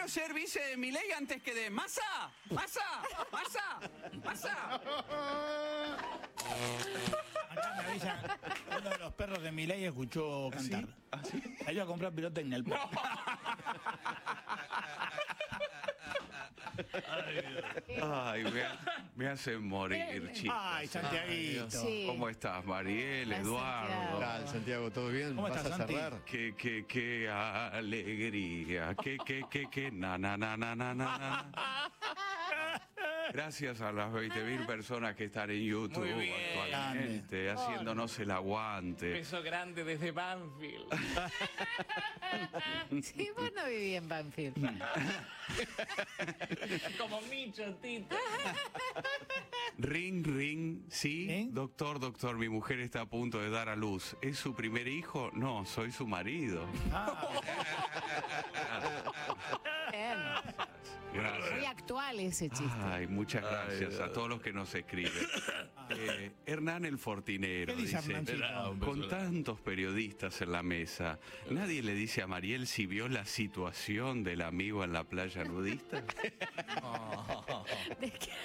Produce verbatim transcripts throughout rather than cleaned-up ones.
prefiero ser vice de Milei antes que de Massa. Massa, Massa, Massa. Acá me avisan, uno de los perros de Milei escuchó cantar. ¿Ah, sí? Ha ido a comprar pirotecnia el perro. Ay, me, me hacen morir, chicos. Ay, Santiaguito. Sí. ¿Cómo estás, Mariel, Hola, Eduardo? Santiago. ¿Qué tal, Santiago? ¿Todo bien? ¿Cómo ¿Vas estás, a Santi? cerrar? Qué, qué, qué alegría. Qué, qué, qué, qué, na, na, na, na, na, na. Gracias a las veinte mil personas que están en YouTube Muy bien. actualmente, haciéndonos el aguante. Beso grande desde Banfield. Sí, vos no viví en Banfield. Como Micho, Tito. Ring, ring, sí, ¿Eh? doctor, doctor, mi mujer está a punto de dar a luz. ¿Es su primer hijo? No, soy su marido. Bien. Muy Gracias. actual ese chiste. Ay, muchas gracias a todos los que nos escriben. Eh, Hernán el Fortinero ¿Qué dice dice, Hernancito? con tantos periodistas en la mesa, ¿nadie le dice a Mariel si vio la situación del amigo en la playa nudista? ¿De qué?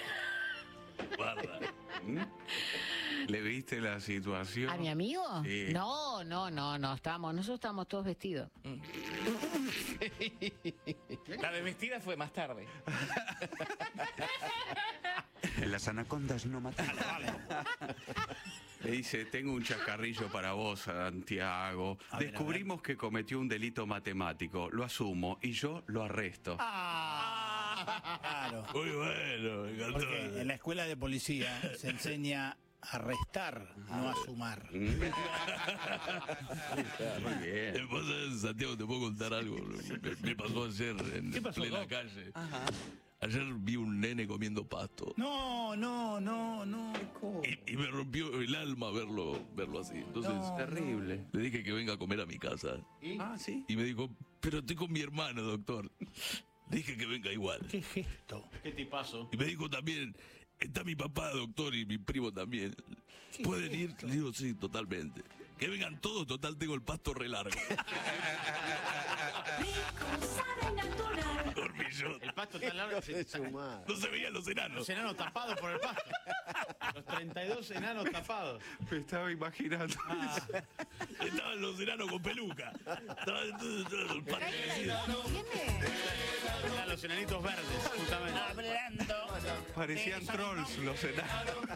¿Mm? ¿Le viste la situación? ¿A mi amigo? Sí. No, no, no, no, estábamos, nosotros estábamos todos vestidos. La de vestida fue más tarde. Las anacondas no matan. Le dice, tengo un chacarrillo para vos, Santiago. A ver, Descubrimos que cometió un delito matemático, lo asumo, y yo lo arresto. Ah, claro. Muy bueno, me encantó. Porque en la escuela de policía se enseña a restar, no a sumar. Muy bien. Después, Santiago, te puedo contar algo. Me, me pasó ayer en ¿Qué pasó, plena Doc? calle. Ayer vi un nene comiendo pasto. No, no, no, no. Y, y me rompió el alma verlo, verlo así. Entonces, No. Terrible. le dije que venga a comer a mi casa. Ah, sí. Y me dijo, pero estoy con mi hermano, doctor. Le dije que venga igual. ¿Qué gesto? ¿Qué tipazo? Y me dijo también, está mi papá, doctor, y mi primo también. ¿Pueden ir? Le digo, sí, totalmente. Que vengan todos, total, tengo el pasto re largo. Dormillón. El pasto tan largo que se... Sumar. No se veían los enanos. Los enanos tapados por el pasto. Los treinta y dos enanos tapados. Me estaba imaginando. Estaban los enanos con peluca. Estaban todos, todos, el pasto crecido. ¿Tiene? Eran los enanitos verdes, justamente. Parecían trolls los enanos.